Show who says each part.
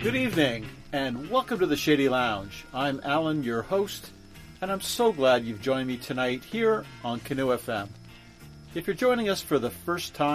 Speaker 1: Good evening, and welcome to the Shady Lounge. I'm Alan, your host, and I'm so glad you've joined me tonight here on Canoe FM. If you're joining us for the first time,